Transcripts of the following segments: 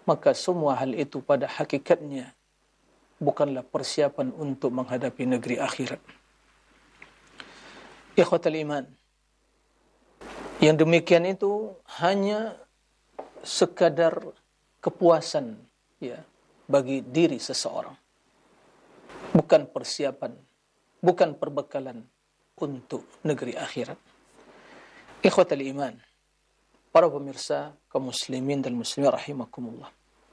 maka semua hal itu pada hakikatnya bukanlah persiapan untuk menghadapi negeri akhirat. Ikhwatal iman, yang demikian itu hanya sekadar kepuasan ya bagi diri seseorang, bukan persiapan, bukan perbekalan untuk negeri akhirat. Ikhwatal iman, para pemirsa kaum muslimin dan muslimat rahimakumullah.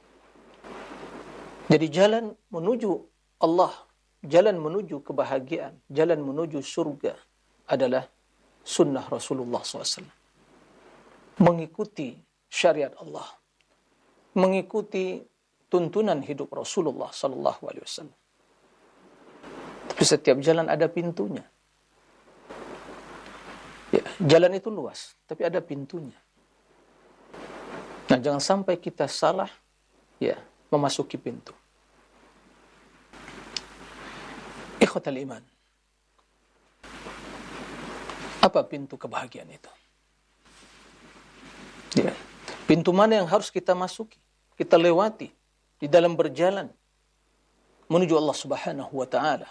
Jadi jalan menuju Allah, jalan menuju kebahagiaan, jalan menuju surga adalah sunnah Rasulullah SAW. Mengikuti syariat Allah, mengikuti tuntunan hidup Rasulullah SAW. Tapi setiap jalan ada pintunya. Ya, jalan itu luas, tapi ada pintunya. Nah, jangan sampai kita salah ya memasuki pintu. Ikhwatal iman, apa pintu kebahagiaan itu? Ya, pintu mana yang harus kita masuki, kita lewati di dalam berjalan menuju Allah Subhanahu wa taala,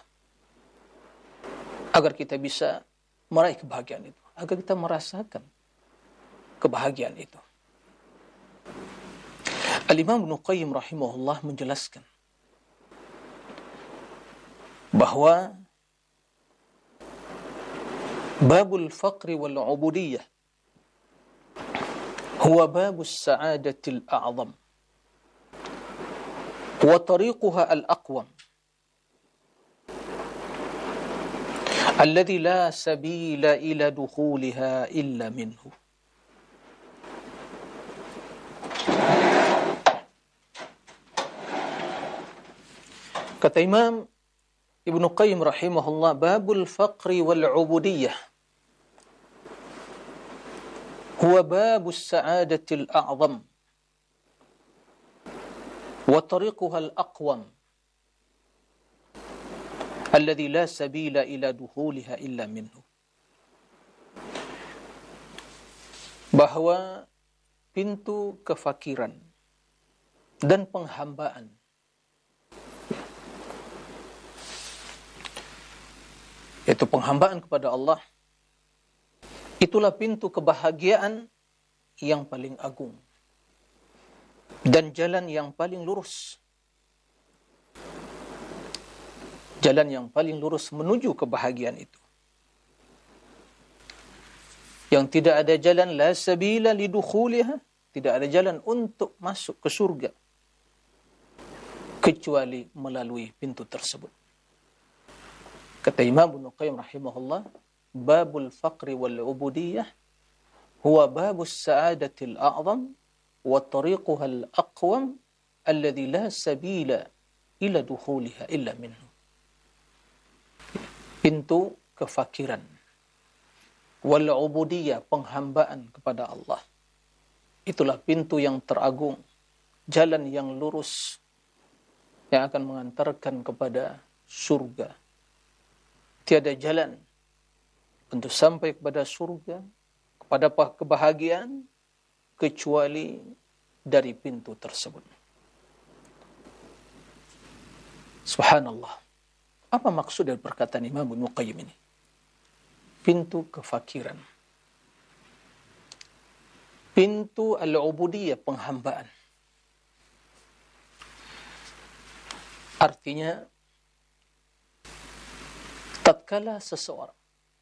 agar kita bisa meraih kebahagiaan itu, agar kita merasakan kebahagiaan itu. Al-Imam Ibnu Qayyim rahimahullah menjelaskan bahwa babul faqri wal ubudiyah huwa babus sa'adatil a'zam wa tariquha al-aqwam alladhi la sabila ila dukhuliha illa minhu. Kata Imam Ibnu Qayyim rahimahullah, babul faqri wal ubudiyah huwa babus sa'adatil a'zam wa tariquha al-aqwam alladhi la sabila ila dukhuliha illa minhu. Bahwa pintu kefakiran dan penghambaan, yaitu penghambaan kepada Allah, itulah pintu kebahagiaan yang paling agung dan jalan yang paling lurus. Jalan yang paling lurus menuju kebahagiaan itu. Yang tidak ada jalan, la sabila lidukhuliha, tidak ada jalan untuk masuk ke surga kecuali melalui pintu tersebut. Kata Imam Ibnu Qayyim rahimahullah, babul faqri wal ubudiyah huwa babus sa'adatil a'zam wa tariquha al-aqwam alladhi la sabila ila dukhuliha illa minhu. Pintu kefakiran wal ubudiyah, penghambaan kepada Allah, itulah pintu yang teragung, jalan yang lurus yang akan mengantarkan kepada surga. Tiada jalan untuk sampai kepada surga, kepada kebahagiaan, kecuali dari pintu tersebut. Subhanallah. Apa maksud dari perkataan Imam Ibnu Qayyim ini? Pintu kefakiran. Pintu al-ubudiyah, penghambaan. Artinya, tatkala seseorang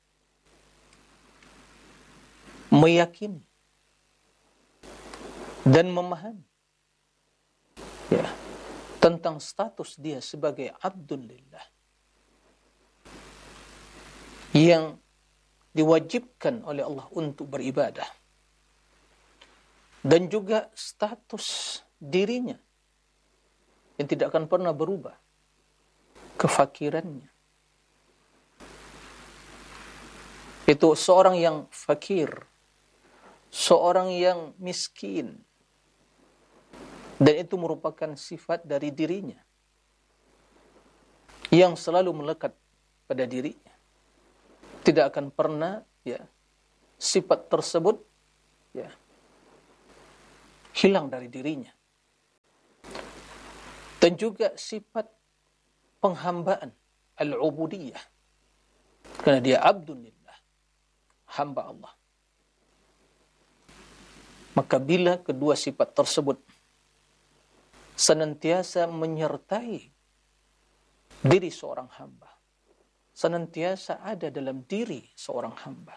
meyakini dan memahami tentang status dia sebagai abdulillah yang diwajibkan oleh Allah untuk beribadah, dan juga status dirinya yang tidak akan pernah berubah, kefakirannya. Itu seorang yang fakir, seorang yang miskin, dan itu merupakan sifat dari dirinya yang selalu melekat pada dirinya. Tidak akan pernah sifat tersebut hilang dari dirinya. Dan juga sifat penghambaan, al-ubudiyah. Karena dia abdunillah, hamba Allah. Maka bila kedua sifat tersebut senantiasa menyertai diri seorang hamba, senantiasa ada dalam diri seorang hamba,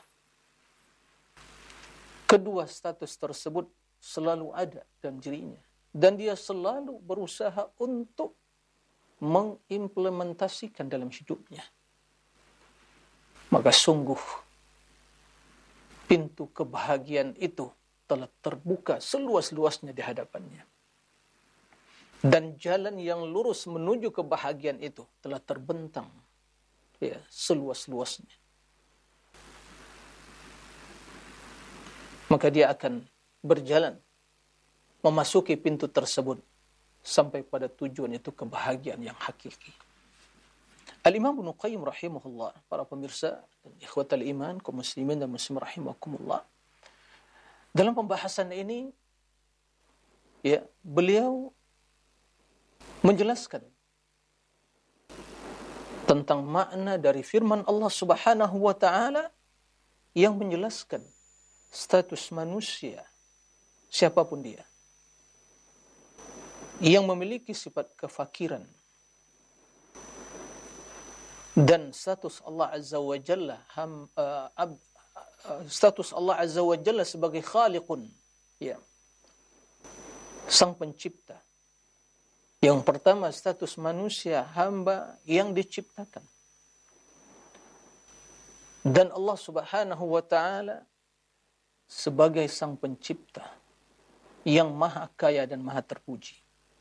kedua status tersebut selalu ada dalam dirinya, dan dia selalu berusaha untuk mengimplementasikan dalam hidupnya, maka sungguh pintu kebahagiaan itu telah terbuka seluas-luasnya di hadapannya. Dan jalan yang lurus menuju kebahagiaan itu telah terbentang seluas-luasnya. Maka dia akan berjalan memasuki pintu tersebut sampai pada tujuan itu kebahagiaan yang hakiki. Al-Imam Ibnu Qayyim rahimahullah, para pemirsa dan ikhwatal iman, kaum muslimin dan muslim rahimakumullah, dalam pembahasan ini beliau menjelaskan tentang makna dari firman Allah Subhanahu wa taala yang menjelaskan status manusia siapapun dia yang memiliki sifat kefakiran, dan status Allah Azza wa Jalla status Allah Azza wa Jalla sebagai khaliqun, sang pencipta. Yang pertama, status manusia hamba yang diciptakan, dan Allah Subhanahu wa taala sebagai sang pencipta yang maha kaya dan maha terpuji.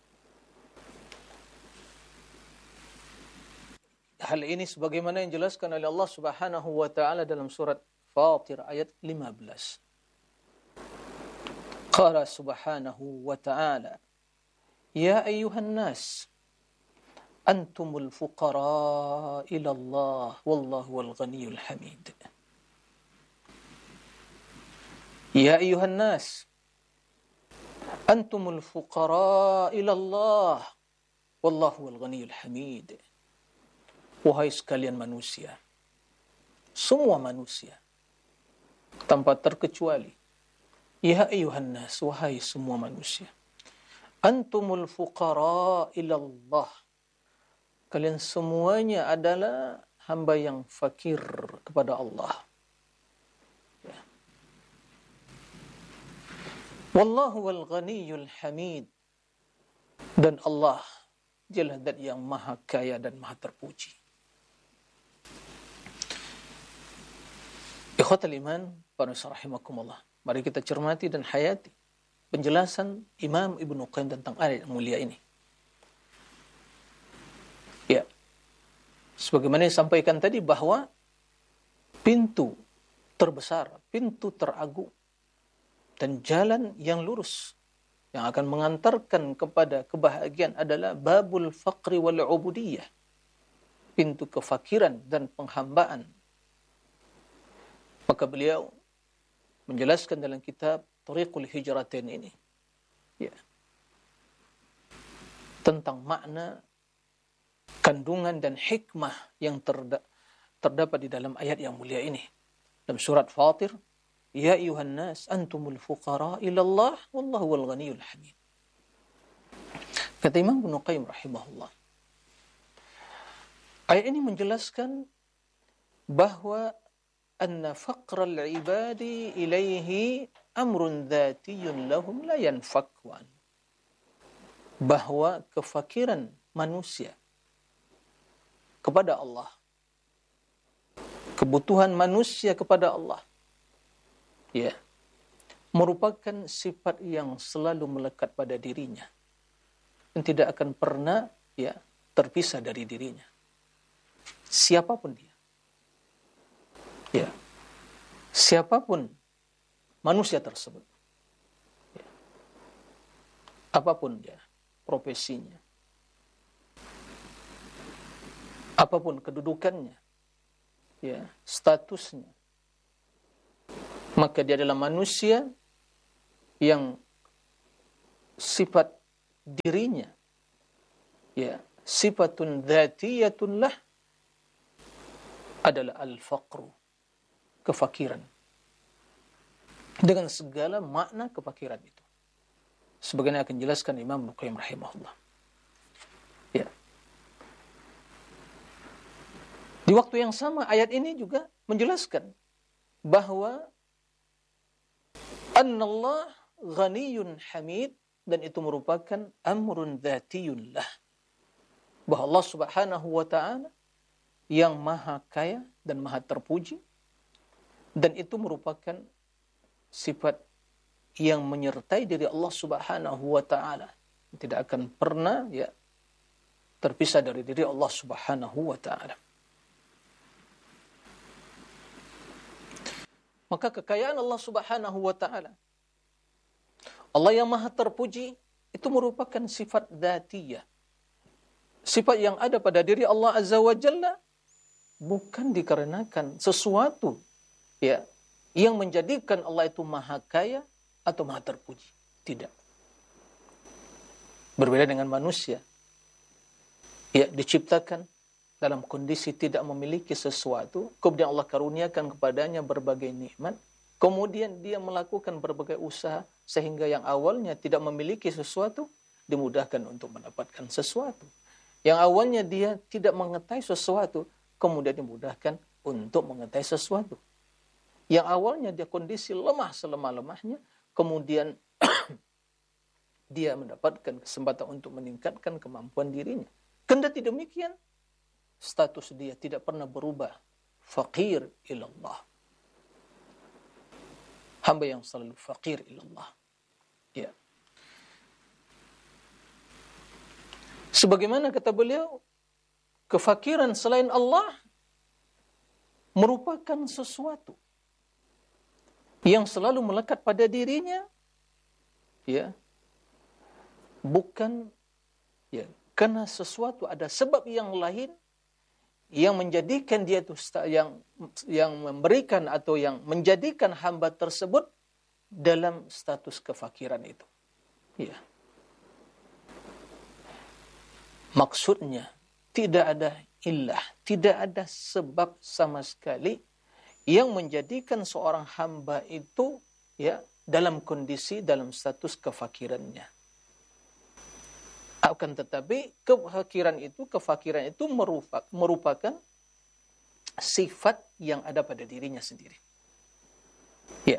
Hal ini sebagaimana yang dijelaskan oleh Allah Subhanahu wa taala dalam surat Fatir ayat 15. Qala subhanahu wa ta'ala, ya ayyuhan nas, antumul fuqara ila Allah, wallahu wal ghaniyul hamid. Ya ayyuhan nas, antumul fuqara ila Allah, wallahu wal ghaniyul hamid. Wahai sekalian manusia, semua manusia tanpa terkecuali, ya ayyuhan nas, wahai semua manusia, antumul fuqara ila Allah, kalian semuanya adalah hamba yang fakir kepada Allah. Wallahu wal ghaniyul hamid, dan Allah dialah zat yang maha kaya dan maha terpuji. Ikhwatal iman, para rahimakumullah, mari kita cermati dan hayati penjelasan Imam Ibnu Qayyim tentang ayat yang mulia ini. Ya, sebagaimana disampaikan tadi bahwa pintu terbesar, pintu teragung, dan jalan yang lurus yang akan mengantarkan kepada kebahagiaan adalah babul faqri wal ubudiyah, pintu kefakiran dan penghambaan. Maka beliau menjelaskan dalam kitab Thariqul Hijratain ini tentang makna, kandungan dan hikmah yang terdapat di dalam ayat yang mulia ini. Dalam surat Fatir, ya ayuhan nas, antumul fuqara ila Allah, wallahu wal ghaniyul hamid. Kata Imam Ibnu Qayyim rahimahullah, ayat ini menjelaskan bahwa anna faqral ibadi ilaihi amrun dzatiyyun lahum la yanfakwan, bahwa kefakiran manusia kepada Allah, kebutuhan manusia kepada Allah, merupakan sifat yang selalu melekat pada dirinya dan tidak akan pernah terpisah dari dirinya, siapapun dia. Siapapun manusia tersebut, apapun dia profesinya, apapun kedudukannya, statusnya, maka dia adalah manusia yang sifat dirinya ya, sifatun dzatiyatun lah adalah al-faqru, kefakiran. Dengan segala makna kefakiran itu. Sebagaimana akan jelaskan Imam Ibnu Qayyim rahimahullah. Ya. Di waktu yang sama ayat ini juga menjelaskan bahwa annallah ghaniyun hamid, dan itu merupakan amrun dzatiyun lah. Bahwa Allah Subhanahu wa taala yang maha kaya dan maha terpuji, dan itu merupakan sifat yang menyertai diri Allah Subhanahu wa taala, tidak akan pernah ya terpisah dari diri Allah Subhanahu wa taala. Maka kekayaan Allah Subhanahu wa taala, Allah yang maha terpuji, itu merupakan sifat dzatiyah. Sifat yang ada pada diri Allah Azza wa Jalla, bukan dikarenakan sesuatu ya yang menjadikan Allah itu maha kaya atau maha terpuji. Tidak. Berbeda dengan manusia. Ya, diciptakan dalam kondisi tidak memiliki sesuatu, kemudian Allah karuniakan kepadanya berbagai nikmat, kemudian dia melakukan berbagai usaha sehingga yang awalnya tidak memiliki sesuatu dimudahkan untuk mendapatkan sesuatu. Yang awalnya dia tidak mengetahui sesuatu, kemudian dimudahkan untuk mengetahui sesuatu. Yang awalnya dia kondisi lemah selemah-lemahnya, kemudian dia mendapatkan kesempatan untuk meningkatkan kemampuan dirinya. Kendati demikian, status dia tidak pernah berubah. Faqir ilallah. Hamba yang selalu faqir ilallah. Ya. Sebagaimana kata beliau, kefakiran selain Allah merupakan sesuatu yang selalu melekat pada dirinya, ya, bukan ya karena sesuatu ada sebab yang lain yang menjadikan dia itu yang memberikan atau yang menjadikan hamba tersebut dalam status kefakiran itu. Ya. Maksudnya tidak ada illah, tidak ada sebab sama sekali yang menjadikan seorang hamba itu ya dalam kondisi, dalam status kefakirannya. Akan tetapi kefakiran itu merupakan sifat yang ada pada dirinya sendiri. Ya.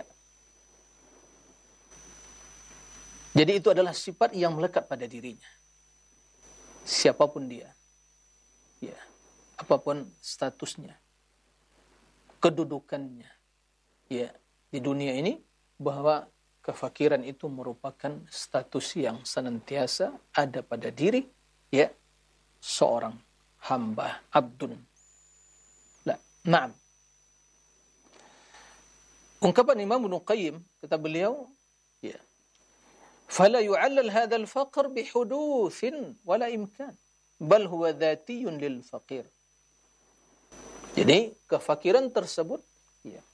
Jadi itu adalah sifat yang melekat pada dirinya. Siapapun dia. Ya. Apapun statusnya. Kedudukannya. Ya, di dunia ini bahwa kefakiran itu merupakan status yang senantiasa ada pada diri ya seorang hamba, abdun. Naam. Ungkapan Imam Ibnu Qayyim, kata beliau, ya. Fala yu'allal hadzal faqr bihudutsin wala imkan, bal huwa dzatiyun lil faqir. Jadi, kefakiran tersebut ya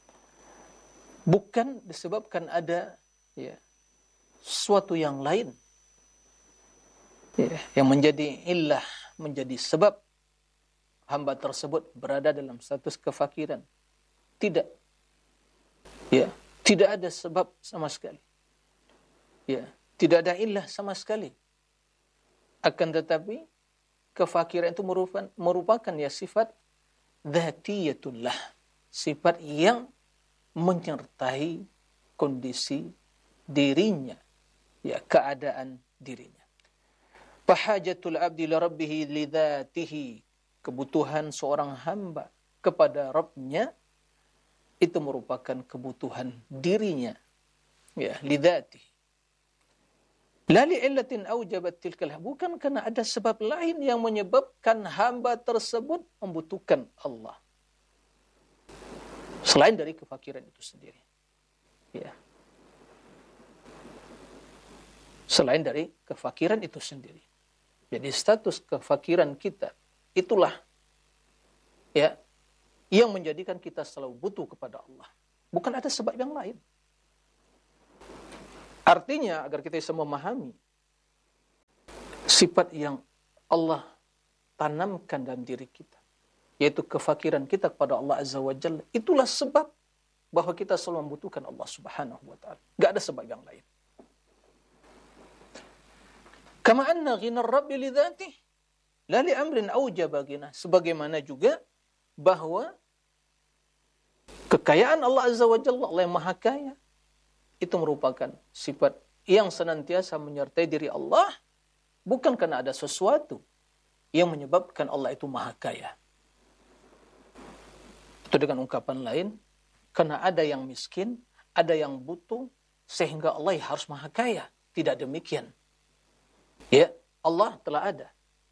bukan disebabkan ada ya sesuatu yang lain ya, yang menjadi illah, menjadi sebab hamba tersebut berada dalam status kefakiran. Tidak. Ya, tidak ada sebab sama sekali. Ya, tidak ada illah sama sekali. Akan tetapi kefakiran itu merupakan ya sifat dzatiyatullah, sifat yang menyertai kondisi dirinya, ya keadaan dirinya. Fahajatul abdi li rabbih li dzatihi, kebutuhan seorang hamba kepada Rabb-nya itu merupakan kebutuhan dirinya, ya li dzatihi. La li'illatin aujabat tilkal, bukan karena ada sebab lain yang menyebabkan hamba tersebut membutuhkan Allah selain dari kefakiran itu sendiri. Ya. Selain dari kefakiran itu sendiri. Jadi status kefakiran kita itulah ya yang menjadikan kita selalu butuh kepada Allah. Bukan ada sebab yang lain. Artinya agar kita bisa memahami sifat yang Allah tanamkan dalam diri kita, yaitu kefakiran kita kepada Allah Azza wa Jalla. Itulah sebab bahwa kita selalu membutuhkan Allah Subhanahu wa ta'ala. Tidak ada sebab yang lain. Kama anna ghina rabbi li dzatih la li amrin aujaba ghina. Sebagaimana juga bahwa kekayaan Allah Azza wa Jalla, Allah yang Maha Kaya, itu merupakan sifat yang senantiasa menyertai diri Allah, bukan karena ada sesuatu yang menyebabkan Allah itu Maha Kaya. Itu dengan ungkapan lain, karena ada yang miskin, ada yang butuh, sehingga Allah harus Maha Kaya. Tidak demikian. Ya, Allah telah ada.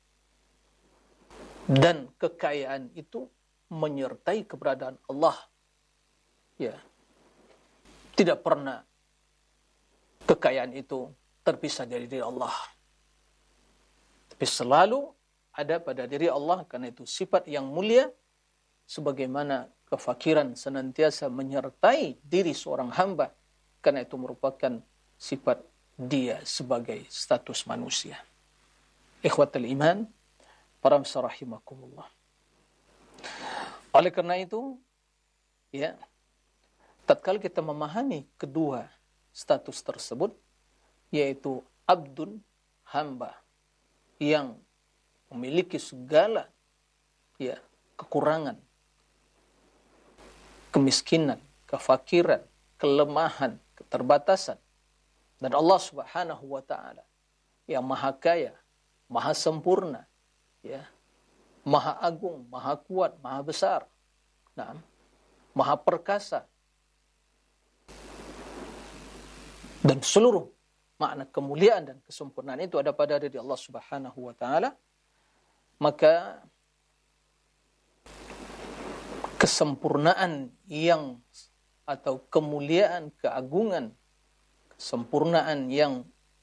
Dan kekayaan itu menyertai keberadaan Allah. Ya. Tidak pernah kekayaan itu terpisah dari diri Allah. Tapi selalu ada pada diri Allah, karena itu sifat yang mulia, sebagaimana kefakiran senantiasa menyertai diri seorang hamba, karena itu merupakan sifat dia sebagai status manusia. Ikhwatul iman, para rahimakumullah. Oleh karena itu, ya, tatkala kita memahami kedua status tersebut, yaitu abdun, hamba yang memiliki segala, ya, kekurangan, kemiskinan, kefakiran, kelemahan, keterbatasan, dan Allah Subhanahu wa ta'ala yang Maha Kaya, Maha Sempurna, ya, Maha Agung, Maha Kuat, Maha Besar, nah, Maha Perkasa, dan seluruh makna kemuliaan dan kesempurnaan itu ada pada diri Allah Subhanahu wa ta'ala. Maka kesempurnaan yang, atau kemuliaan, keagungan, kesempurnaan yang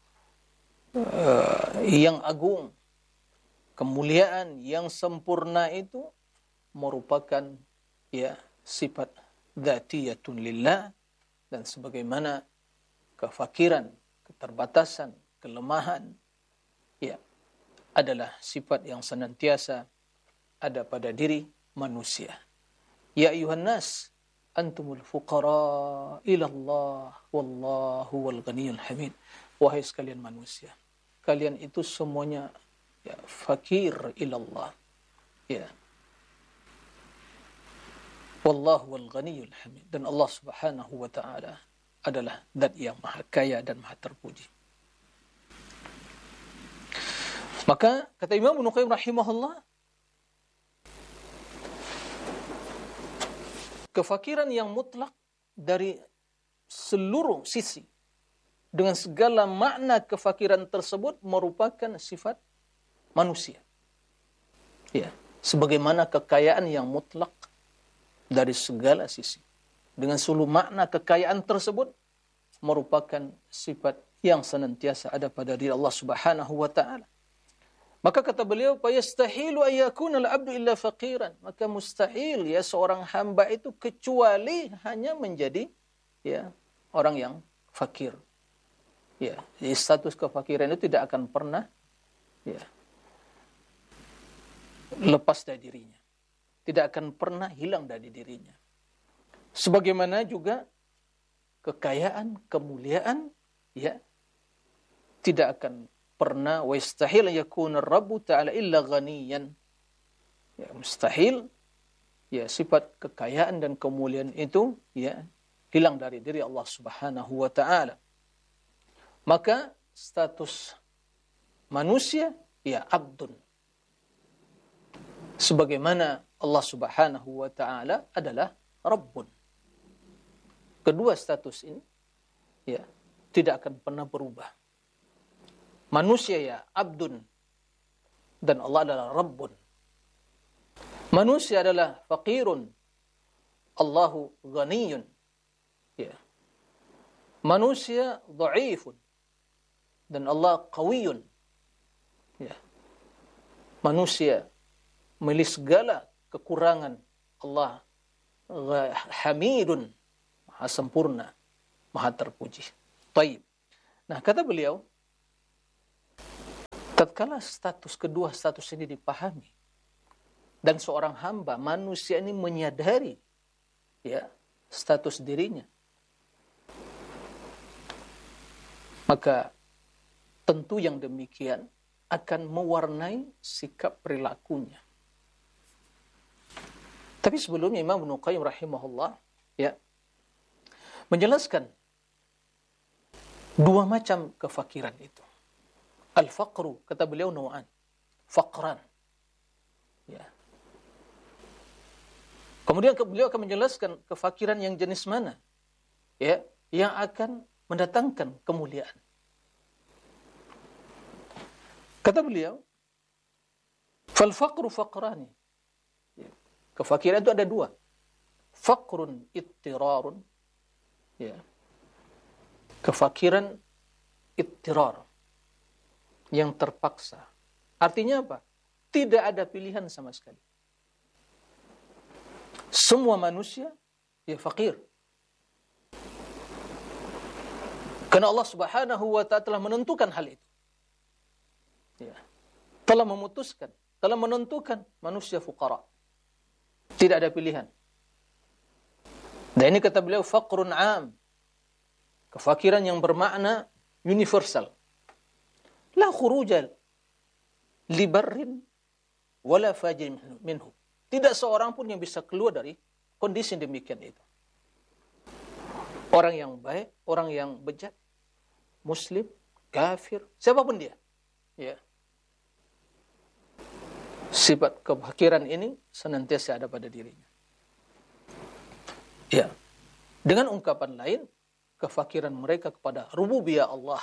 agung, kemuliaan yang sempurna itu merupakan, ya, sifat dzatiyatun lillah, dan sebagaimana kefakiran, keterbatasan, kelemahan, ya, adalah sifat yang senantiasa ada pada diri manusia. Ya ayuhan nas, antumul fuqara ila Allah, wallahu wal ghaniyul hamid. Wahai sekalian manusia, kalian itu semuanya, ya, fakir ila Allah, ya, wallahu wal ghaniyul hamid, dan Allah Subhanahu wa ta'ala adalah zat yang Maha Kaya dan Maha terpuji. Maka kata Imam Ibnu Qayyim rahimahullah, kefakiran yang mutlak dari seluruh sisi, dengan segala makna kefakiran tersebut merupakan sifat manusia. Ya, sebagaimana kekayaan yang mutlak dari segala sisi, dengan seluruh makna kekayaan tersebut merupakan sifat yang senantiasa ada pada diri Allah Subhanahu wa ta'ala. Maka kata beliau, "Fayastahilu ayyakuna al-'abdu illa faqiran." Maka mustahil, ya, seorang hamba itu kecuali hanya menjadi, ya, orang yang fakir. Ya, jadi status kefakiran itu tidak akan pernah, ya, lepas dari dirinya. Tidak akan pernah hilang dari dirinya. Sebagaimana juga kekayaan, kemuliaan, ya, tidak akan pernah, wa istahil yakuna Rabbu ta'ala illa ghaniyan. Ya, mustahil, ya, sifat kekayaan dan kemuliaan itu, ya, hilang dari diri Allah Subhanahu wa ta'ala. Maka status manusia, ya, abdun. Sebagaimana Allah Subhanahu wa ta'ala adalah Rabbun. Kedua status ini, ya, tidak akan pernah berubah. Manusia, ya, abdun, dan Allah adalah Rabbun. Manusia adalah faqirun, Allahu ghaniyun. Ya. Manusia dha'ifun, dan Allah qawiyun. Ya. Manusia memiliki segala kekurangan, Allah hamidun, Maha sempurna, Maha terpuji. Baik. Nah, kata beliau, tatkala kedua status ini dipahami, dan seorang hamba, manusia ini menyadari ya status dirinya, maka tentu yang demikian akan mewarnai sikap perilakunya. Tapi sebelumnya Imam Ibnu Qayyim rahimahullah ya menjelaskan dua macam kefakiran itu. Al-faqru, kata beliau, naw'an. Faqran. Ya. Kemudian beliau akan menjelaskan kefakiran yang jenis mana ya yang akan mendatangkan kemuliaan. Kata beliau, fal faqru faqrani. Ya. Kefakiran itu ada dua. Faqrun ittirarun. Ya. Kefakiran ittirar, yang terpaksa. Artinya apa? Tidak ada pilihan sama sekali. Semua manusia ya fakir. Karena Allah Subhanahu wa ta'ala telah menentukan hal itu. Ya. Telah memutuskan, telah menentukan manusia fuqara. Tidak ada pilihan. Dan ini kata beliau faqrun 'am. Kefakiran yang bermakna universal. La khuruja li barrin wala fajir minhu. Tidak seorang pun yang bisa keluar dari kondisi demikian itu. Orang yang baik, orang yang bejat, muslim, kafir, siapapun dia. Ya. Sifat kefakiran ini senantiasa ada pada dirinya. Ya. Dengan ungkapan lain, kefakiran mereka kepada rububiyah Allah.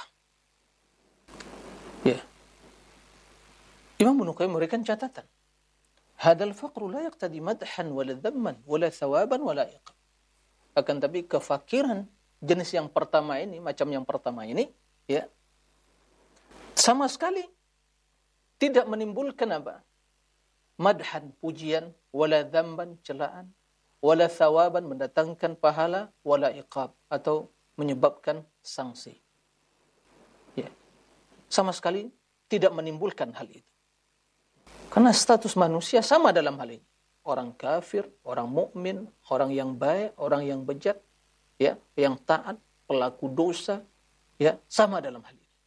Ya. Imam Ibnu Qayyim memberikan catatan. Hadal faqru la yaqtadi madhan wala dhamman wala thawaban wala iqab. Akan tapi kefakiran jenis yang pertama ini, macam yang pertama ini, ya, sama sekali tidak menimbulkan apa? Madhan, pujian, wala dhamban, celaan, wala thawaban, mendatangkan pahala, wala iqab, atau menyebabkan sanksi. Ya. Sama sekali tidak menimbulkan hal itu. Karena status manusia sama dalam hal ini. Orang kafir, orang mukmin, orang yang baik, orang yang bejat, ya, yang taat, pelaku dosa, ya, sama dalam hal ini.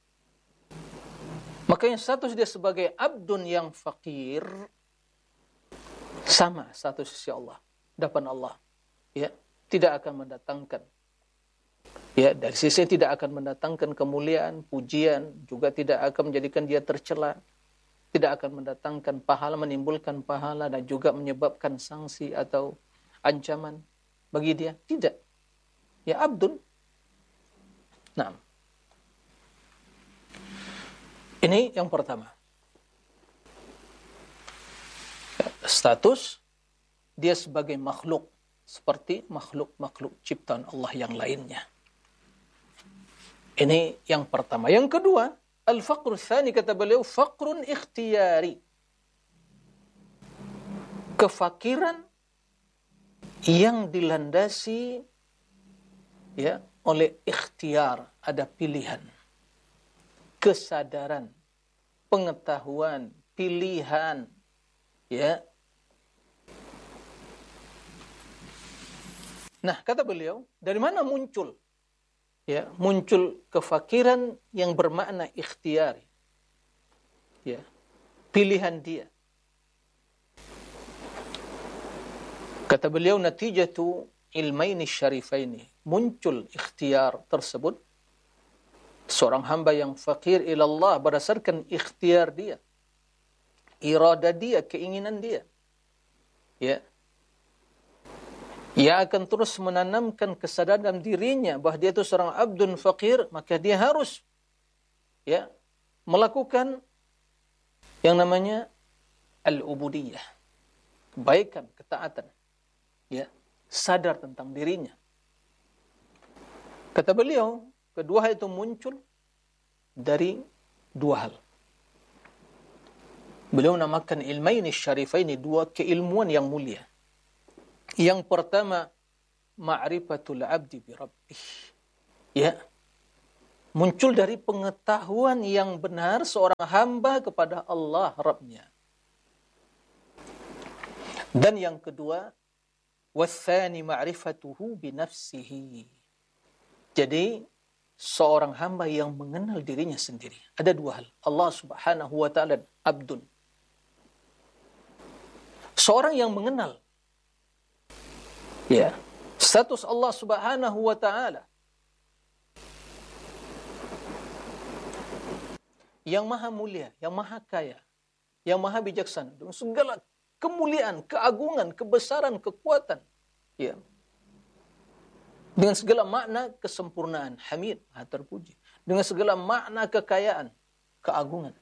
Makanya status dia sebagai abdun yang fakir sama status sisi Allah, depan Allah. Ya, tidak akan mendatangkan, ya, dari sisi tidak akan mendatangkan kemuliaan, pujian, juga tidak akan menjadikan dia tercela. Tidak akan mendatangkan pahala, menimbulkan pahala dan juga menyebabkan sanksi atau ancaman bagi dia. Tidak. Ya abdun. Nah. Ini yang pertama. Status dia sebagai makhluk seperti makhluk-makhluk ciptaan Allah yang lainnya. Ini yang pertama. Yang kedua, al-faqru tsani, kata beliau, faqrun ikhtiyari. Kefakiran yang dilandasi ya oleh ikhtiar, ada pilihan, kesadaran, pengetahuan, pilihan, ya. Nah, kata beliau, dari mana muncul? Ya, muncul kefakiran yang bermakna ikhtiyari. Ya, pilihan dia. Kata beliau, natijatu ilmaini syarifaini. Muncul ikhtiar tersebut. Seorang hamba yang fakir ilallah berdasarkan ikhtiar dia. Irada dia, keinginan dia. Ya. Ia akan terus menanamkan kesadaran dalam dirinya bahawa dia itu seorang abdun fakir, maka dia harus ya melakukan yang namanya al-ubudiyah, kebaikan, ketaatan, ya, sadar tentang dirinya. Kata beliau, kedua hal itu muncul dari dua hal. Beliau namakan ilmaini syarifaini, dua keilmuan yang mulia. Yang pertama, ma'rifatul abdi bi rabbih. Ya. Muncul dari pengetahuan yang benar seorang hamba kepada Allah Rabbnya. Dan yang kedua, wathani ma'rifatuhu binafsihi. Jadi, seorang hamba yang mengenal dirinya sendiri. Ada dua hal. Allah subhanahu wa ta'ala abdun. Seorang yang mengenal status Allah subhanahu wa ta'ala yang maha mulia, yang maha kaya, yang maha bijaksana, dengan segala kemuliaan, keagungan, kebesaran, kekuatan, dengan segala makna kesempurnaan, hamid, maha terpuji, dengan segala makna kekayaan, keagungan.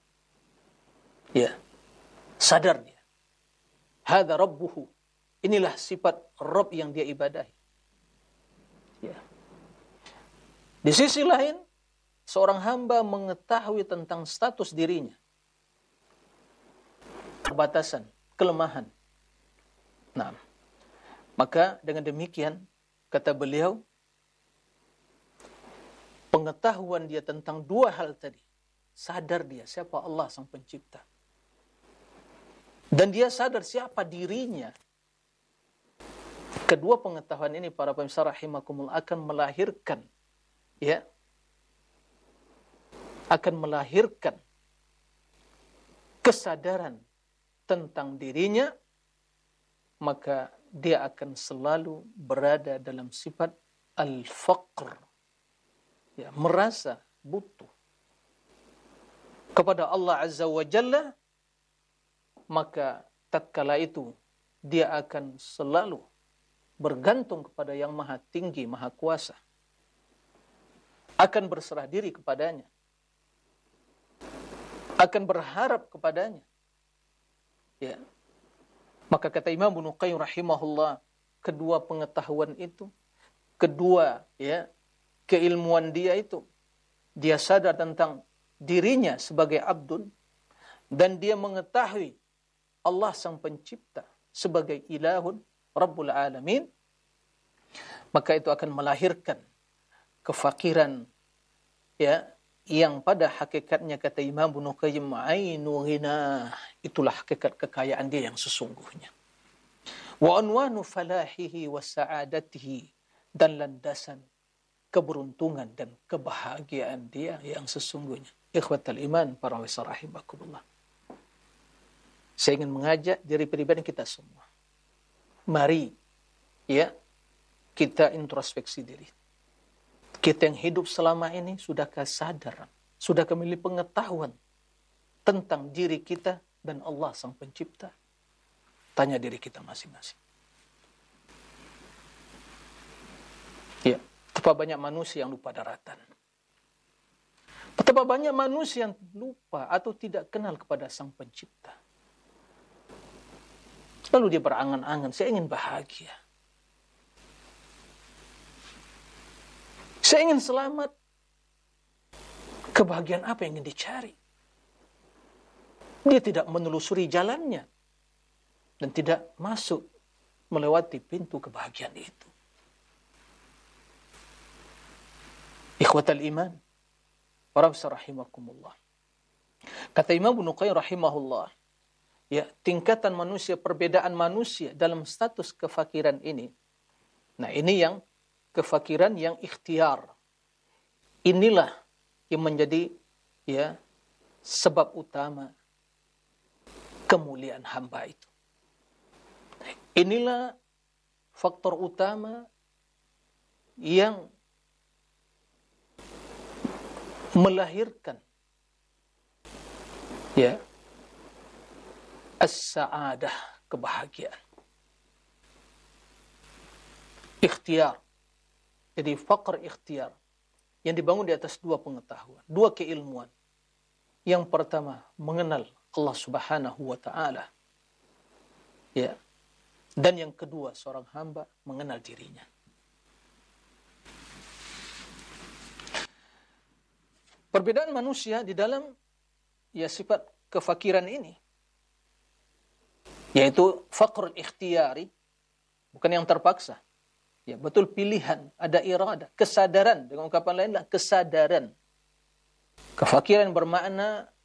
Sadar dia. Hadza rabbuhu. Inilah sifat Rabb yang dia ibadahi. Di sisi lain, seorang hamba mengetahui tentang status dirinya, keterbatasan, kelemahan. Nah, maka dengan demikian, kata beliau, pengetahuan dia tentang dua hal tadi, sadar dia siapa Allah sang pencipta, dan dia sadar siapa dirinya. Kedua pengetahuan ini, para pemirsa rahimakumullah, akan melahirkan kesadaran tentang dirinya, maka dia akan selalu berada dalam sifat al-faqr, merasa butuh kepada Allah Azza wa Jalla. Maka tatkala itu dia akan selalu bergantung kepada yang maha tinggi, maha kuasa, akan berserah diri kepadanya, akan berharap kepadanya. Maka kata Imam Ibnu Qayyim rahimahullah, kedua pengetahuan itu, kedua keilmuan dia itu, dia sadar tentang dirinya sebagai abdun, dan dia mengetahui Allah sang pencipta sebagai ilahun Rabbul Alamin, maka itu akan melahirkan kefakiran yang pada hakikatnya, kata Imam Ibnu Qayyim, ainu ghina, itulah hakikat kekayaan dia yang sesungguhnya. Wa unwanu falahihi wa sa'adatihi, dan landasan keberuntungan dan kebahagiaan dia yang sesungguhnya. Ikhwatal iman, para wisa rahimakumullah. Saya ingin mengajak diri pribadi kita semua. Mari kita introspeksi diri. Kita yang hidup selama ini, sudahkah sadar, sudahkah memiliki pengetahuan tentang diri kita dan Allah sang pencipta? Tanya diri kita masing-masing. Betapa banyak manusia yang lupa daratan. Betapa banyak manusia yang lupa atau tidak kenal kepada sang pencipta. Lalu dia berangan-angan, saya ingin bahagia, saya ingin selamat. Kebahagiaan apa yang ingin dicari? Dia tidak menelusuri jalannya dan tidak masuk melewati pintu kebahagiaan itu. Ikhwatal iman, para rahimakumullah. Kata Imam Ibnu Qayyim rahimahullah, tingkatan manusia, perbedaan manusia dalam status kefakiran ini. Nah, ini yang kefakiran yang ikhtiar. Inilah yang menjadi sebab utama kemuliaan hamba itu. Inilah faktor utama yang melahirkan as-sa'adah, kebahagiaan. Ikhtiar. Jadi faqr ikhtiar yang dibangun di atas dua pengetahuan, dua keilmuan. Yang pertama, mengenal Allah Subhanahu wa ta'ala. Dan yang kedua, seorang hamba mengenal dirinya. Perbedaan manusia di dalam sifat kefakiran ini, yaitu faqrul ikhtiyari, bukan yang terpaksa. Betul pilihan, ada irada, kesadaran, dengan ungkapan lainlah kesadaran Kefakiran bermakna